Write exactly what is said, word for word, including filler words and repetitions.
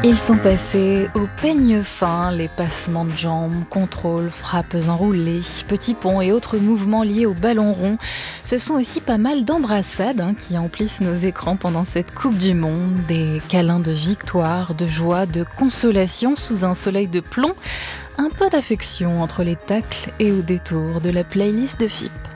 Ils sont passés au peigne fin, les passements de jambes, contrôles, frappes enroulées, petits ponts et autres mouvements liés au ballon rond. Ce sont aussi pas mal d'embrassades hein, qui emplissent nos écrans pendant cette Coupe du Monde, des câlins de victoire, de joie, de consolation sous un soleil de plomb, un peu d'affection entre les tacles et au détour de la playlist de F I P.